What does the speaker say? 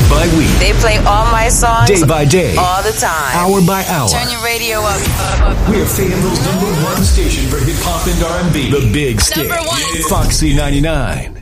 by week. They play all my songs. Day by day. All the time. Hour by hour. Turn your radio up. We're Fayetteville's #1 station for hip-hop and R&B. The Big Stick. Number 1. Foxy 99.